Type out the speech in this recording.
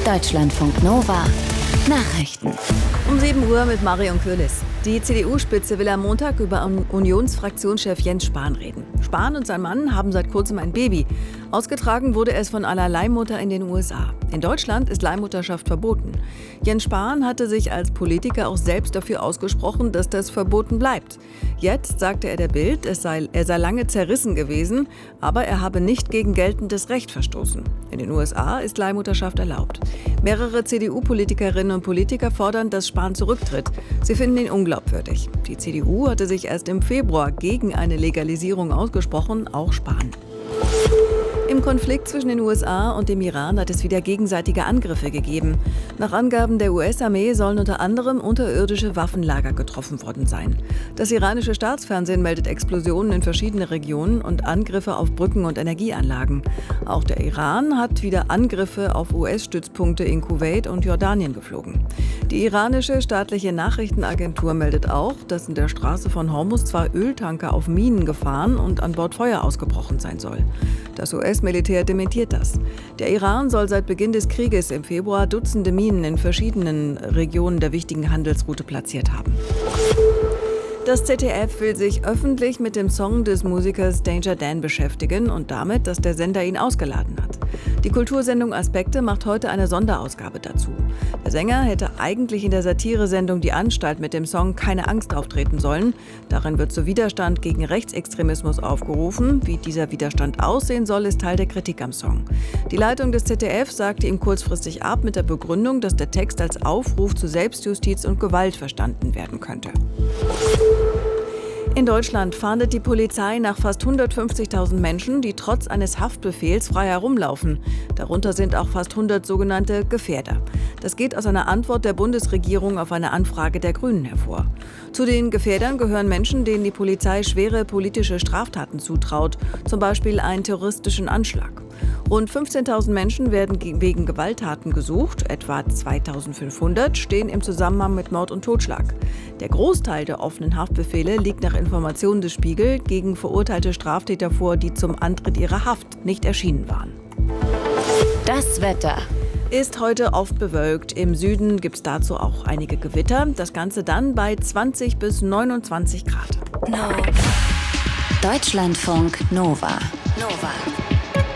Deutschlandfunk Nova Nachrichten. Um 7 Uhr mit Marion Köhlis. Die CDU-Spitze will am Montag über Unionsfraktionschef Jens Spahn reden. Spahn und sein Mann haben seit kurzem ein Baby. Ausgetragen wurde es von einer Leihmutter in den USA. In Deutschland ist Leihmutterschaft verboten. Jens Spahn hatte sich als Politiker auch selbst dafür ausgesprochen, dass das verboten bleibt. Jetzt sagte er der Bild, er sei lange zerrissen gewesen, aber er habe nicht gegen geltendes Recht verstoßen. In den USA ist Leihmutterschaft erlaubt. Mehrere CDU-Politikerinnen und Politiker fordern, dass Spahn zurücktritt. Sie finden ihn unglaubwürdig. Die CDU hatte sich erst im Februar gegen eine Legalisierung ausgesprochen, auch Spahn. Im Konflikt zwischen den USA und dem Iran hat es wieder gegenseitige Angriffe gegeben. Nach Angaben der US-Armee sollen unter anderem unterirdische Waffenlager getroffen worden sein. Das iranische Staatsfernsehen meldet Explosionen in verschiedenen Regionen und Angriffe auf Brücken und Energieanlagen. Auch der Iran hat wieder Angriffe auf US-Stützpunkte in Kuwait und Jordanien geflogen. Die iranische staatliche Nachrichtenagentur meldet auch, dass in der Straße von Hormuz 2 Öltanker auf Minen gefahren und an Bord Feuer ausgebrochen sein soll. Das US-Militär dementiert das. Der Iran soll seit Beginn des Krieges im Februar Dutzende Minen in verschiedenen Regionen der wichtigen Handelsroute platziert haben. Das ZDF will sich öffentlich mit dem Song des Musikers Danger Dan beschäftigen und damit, dass der Sender ihn ausgeladen hat. Die Kultursendung Aspekte macht heute eine Sonderausgabe dazu. Der Sänger hätte eigentlich in der Satiresendung Die Anstalt mit dem Song Keine Angst auftreten sollen. Darin wird zu Widerstand gegen Rechtsextremismus aufgerufen. Wie dieser Widerstand aussehen soll, ist Teil der Kritik am Song. Die Leitung des ZDF sagte ihm kurzfristig ab mit der Begründung, dass der Text als Aufruf zu Selbstjustiz und Gewalt verstanden werden könnte. In Deutschland fahndet die Polizei nach fast 150.000 Menschen, die trotz eines Haftbefehls frei herumlaufen. Darunter sind auch fast 100 sogenannte Gefährder. Das geht aus einer Antwort der Bundesregierung auf eine Anfrage der Grünen hervor. Zu den Gefährdern gehören Menschen, denen die Polizei schwere politische Straftaten zutraut, zum Beispiel einen terroristischen Anschlag. Rund 15.000 Menschen werden wegen Gewalttaten gesucht, etwa 2.500 stehen im Zusammenhang mit Mord und Totschlag. Der Großteil der offenen Haftbefehle liegt nach Informationen des Spiegel gegen verurteilte Straftäter vor, die zum Antritt ihrer Haft nicht erschienen waren. Das Wetter. Ist heute oft bewölkt. Im Süden gibt es dazu auch einige Gewitter. Das Ganze dann bei 20 bis 29 Grad. Deutschlandfunk Nova.